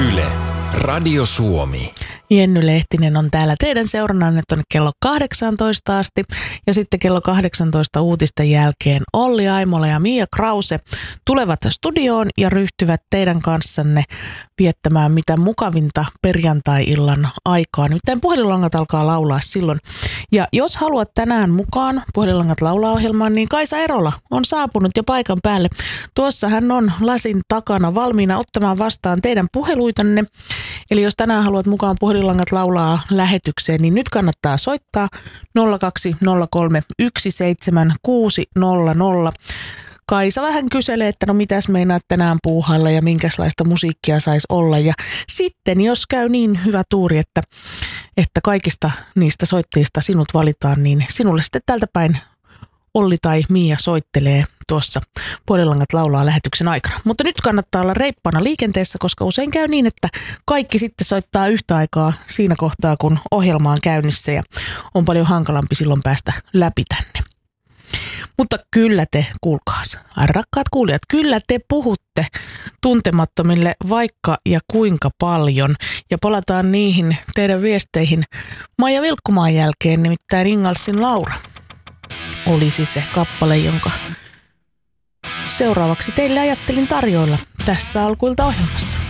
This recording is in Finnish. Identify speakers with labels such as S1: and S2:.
S1: Yle, Radio Suomi.
S2: Jenny Lehtinen on täällä teidän seurannanne tuonne kello 18 asti. Ja sitten kello 18 uutisten jälkeen Olli Aimola ja Mia Krause tulevat studioon ja ryhtyvät teidän kanssanne viettämään mitä mukavinta perjantai-illan aikaa. Nimittäin puhelinlangat alkaa laulaa silloin. Ja jos haluat tänään mukaan puhelinlangat laulaa ohjelmaan, niin Kaisa Erola on saapunut jo paikan päälle. Tuossa hän on lasin takana valmiina ottamaan vastaan teidän puheluitanne. Eli jos tänään haluat mukaan puhelinlangat laulaa lähetykseen, niin nyt kannattaa soittaa 0203 17600. Kaisa vähän kyselee, että no mitäs meinaat tänään puuhailla ja minkälaista musiikkia saisi olla. Ja sitten jos käy niin hyvä tuuri, että kaikista niistä soittajista sinut valitaan, niin sinulle sitten tältä päin Olli tai Mia soittelee tuossa puhelinlangat laulaa lähetyksen aikana. Mutta nyt kannattaa olla reippaana liikenteessä, koska usein käy niin, että kaikki sitten soittaa yhtä aikaa siinä kohtaa, kun ohjelma on käynnissä ja on paljon hankalampi silloin päästä läpi tänne. Mutta kyllä te, kuulkaas, rakkaat kuulijat, kyllä te puhutte tuntemattomille vaikka ja kuinka paljon. Ja palataan niihin teidän viesteihin Maija Vilkkumaan jälkeen, nimittäin Ingalsin Laura olisi se kappale, jonka seuraavaksi teille ajattelin tarjoilla tässä alkuilta ohjelmassa.